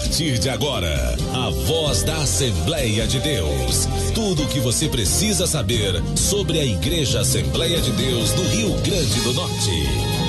partir de agora, a voz da Assembleia de Deus. Tudo o que você precisa saber sobre a Igreja Assembleia de Deus do Rio Grande do Norte.